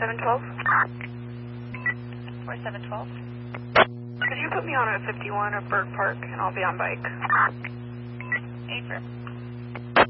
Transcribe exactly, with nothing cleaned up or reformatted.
seven twelve? four seven one two. Could you put me on at fifty-one or Bird Park, and I'll be on bike? Affirm.